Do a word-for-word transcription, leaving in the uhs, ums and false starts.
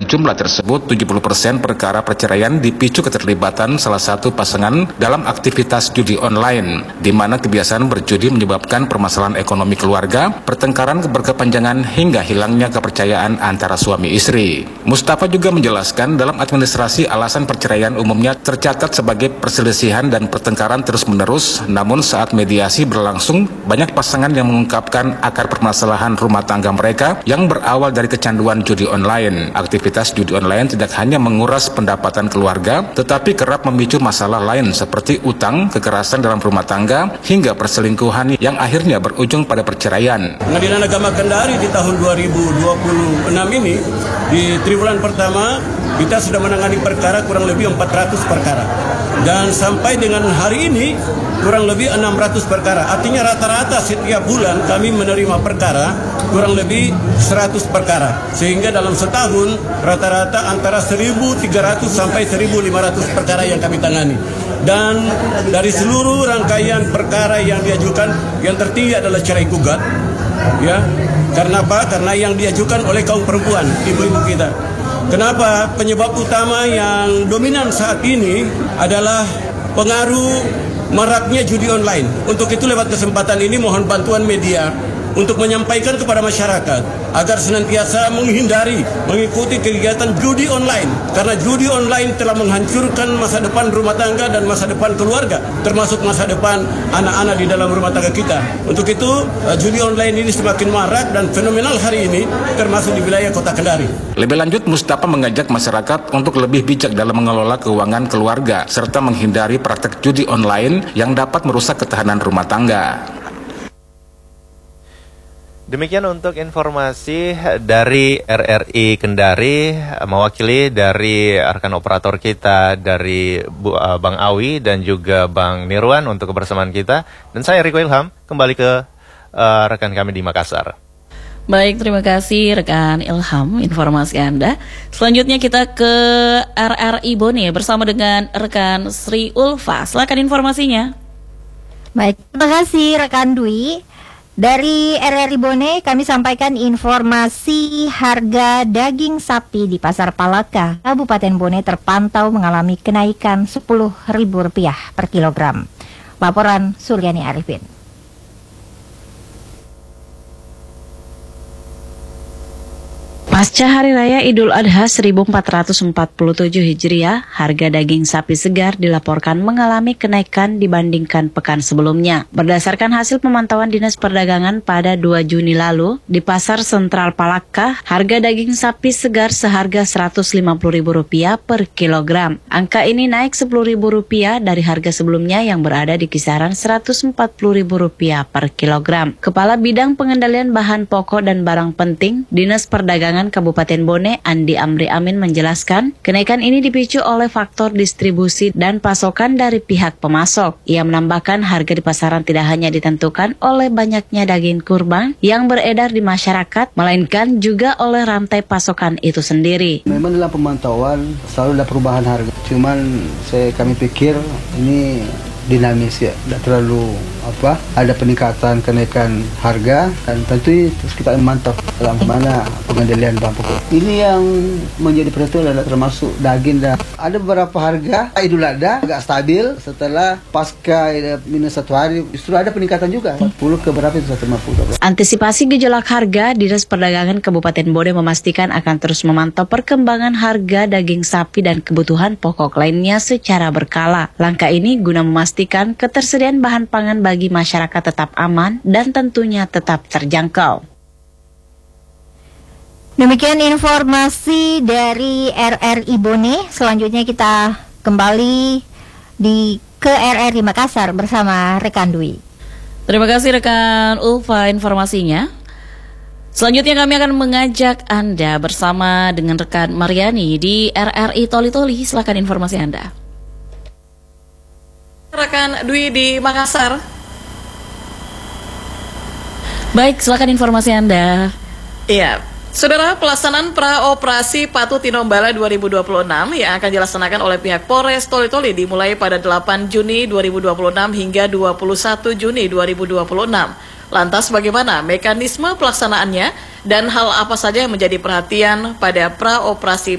jumlah tersebut, tujuh puluh persen perkara perceraian dipicu keterlibatan salah satu pasangan dalam aktivitas judi online, di mana kebiasaan berjudi menyebabkan permasalahan ekonomi keluarga, pertengkaran berkepanjangan hingga hilangnya kepercayaan antara suami istri. Mustafa juga menjelaskan dalam administrasi alasan perceraian umumnya tercatat sebagai perselisihan dan pertengkaran terus-menerus, namun saat mediasi berlangsung, banyak pasangan yang mengungkapkan akar permasalahan rumah tangga mereka yang berawal dari kecanduan judi online. Aktivitas judi online tidak hanya menguras pendapatan keluarga, tetapi kerap memicu masalah lain seperti utang, kekerasan dalam rumah tangga, hingga perselingkuhan yang akhirnya berujung pada perceraian. Pengadilan Agama Kendari di tahun dua ribu dua puluh enam ini, di triwulan pertama, kita sudah menangani perkara kurang lebih empat ratus perkara. Dan sampai dengan hari ini, kurang lebih enam ratus perkara. Artinya rata-rata setiap bulan kami menerima perkara kurang lebih seratus perkara. Sehingga dalam setahun, rata-rata antara seribu tiga ratus sampai seribu lima ratus perkara yang kami tangani. Dan dari seluruh rangkaian perkara yang diajukan, yang tertinggi adalah cerai gugat. Ya, karena apa? Karena yang diajukan oleh kaum perempuan, ibu-ibu kita. Kenapa? Penyebab utama yang dominan saat ini adalah pengaruh maraknya judi online. Untuk itu lewat kesempatan ini mohon bantuan media untuk menyampaikan kepada masyarakat agar senantiasa menghindari mengikuti kegiatan judi online, karena judi online telah menghancurkan masa depan rumah tangga dan masa depan keluarga, termasuk masa depan anak-anak di dalam rumah tangga kita. Untuk itu judi online ini semakin marak dan fenomenal hari ini, termasuk di wilayah Kota Kendari. Lebih lanjut, Mustafa mengajak masyarakat untuk lebih bijak dalam mengelola keuangan keluarga serta menghindari praktek judi online yang dapat merusak ketahanan rumah tangga. Demikian untuk informasi dari R R I Kendari, mewakili dari rekan operator kita dari Bu, uh, Bang Awi dan juga Bang Nirwan untuk kebersamaan kita. Dan saya Riko Ilham, kembali ke uh, rekan kami di Makassar. Baik, terima kasih rekan Ilham informasi Anda. Selanjutnya kita ke R R I Bone bersama dengan rekan Sri Ulfa. Silakan informasinya. Baik, terima kasih rekan Dwi. Dari R R I Bone kami sampaikan informasi harga daging sapi di Pasar Palaka, Kabupaten Bone terpantau mengalami kenaikan sepuluh ribu rupiah per kilogram. Laporan Suryani Arifin. Pasca Hari Raya Idul Adha seribu empat ratus empat puluh tujuh Hijriah, harga daging sapi segar dilaporkan mengalami kenaikan dibandingkan pekan sebelumnya. Berdasarkan hasil pemantauan Dinas Perdagangan pada dua Juni lalu, di Pasar Sentral Palaka, harga daging sapi segar seharga seratus lima puluh ribu rupiah per kilogram. Angka ini naik sepuluh ribu rupiah dari harga sebelumnya yang berada di kisaran seratus empat puluh ribu rupiah per kilogram. Kepala Bidang Pengendalian Bahan Pokok dan Barang Penting, Dinas Perdagangan Kabupaten Bone, Andi Amri Amin menjelaskan, kenaikan ini dipicu oleh faktor distribusi dan pasokan dari pihak pemasok. Ia menambahkan harga di pasaran tidak hanya ditentukan oleh banyaknya daging kurban yang beredar di masyarakat, melainkan juga oleh rantai pasokan itu sendiri. Memang dalam pemantauan selalu ada perubahan harga. Cuman saya kami pikir ini dinamis ya, tidak terlalu apa ada peningkatan kenaikan harga, dan tentu terus kita memantau dalam mana pengendalian bahan pokok. Ini yang menjadi perhatian adalah termasuk daging, dan ada beberapa harga Idul Adha agak stabil, setelah pasca minus satu hari justru ada peningkatan juga empat puluh ke berapa itu seratus lima puluh. Antisipasi gejolak harga, Dinas Perdagangan Kabupaten Bone memastikan akan terus memantau perkembangan harga daging sapi dan kebutuhan pokok lainnya secara berkala. Langkah ini guna memastikan memastikan ketersediaan bahan pangan bagi masyarakat tetap aman dan tentunya tetap terjangkau. Demikian informasi dari R R I Bone. Selanjutnya kita kembali di ke R R I Makassar bersama rekan Dwi. Terima kasih rekan Ulfa informasinya. Selanjutnya kami akan mengajak Anda bersama dengan rekan Mariani di R R I Toli Toli. Silakan informasi Anda. Rekan Dwi di Makassar. Baik, silakan informasi Anda. Iya, saudara, pelaksanaan praoperasi Patu Tinombala dua ribu dua puluh enam yang akan dilaksanakan oleh pihak Polres Toli Toli dimulai pada delapan Juni dua ribu dua puluh enam hingga dua puluh satu Juni dua ribu dua puluh enam. Lantas bagaimana mekanisme pelaksanaannya dan hal apa saja yang menjadi perhatian pada praoperasi